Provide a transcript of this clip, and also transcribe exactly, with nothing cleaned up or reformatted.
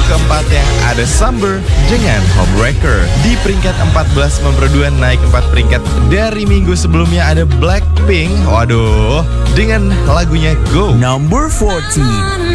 keempatnya ada Summer dengan Homewrecker. Di peringkat empat belas Membro dua naik empat peringkat dari minggu sebelumnya ada Blackpink. Waduh, dengan lagunya Go. Number fourteen.